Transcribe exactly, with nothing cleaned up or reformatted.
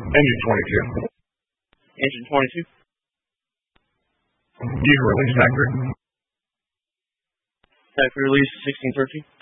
Engine twenty-two. Engine twenty-two. Gear release accurate. Factory release sixteen thirteen.